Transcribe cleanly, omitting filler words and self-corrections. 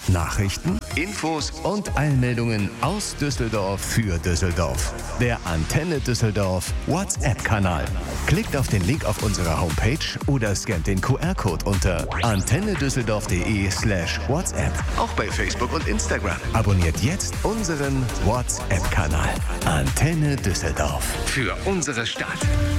Nachrichten, Infos und Eilmeldungen aus Düsseldorf für Düsseldorf. Der Antenne Düsseldorf WhatsApp-Kanal. Klickt auf den Link auf unserer Homepage oder scannt den QR-Code unter antennedüsseldorf.de/WhatsApp. Auch bei Facebook und Instagram. Abonniert jetzt unseren WhatsApp-Kanal. Antenne Düsseldorf. Für unsere Stadt.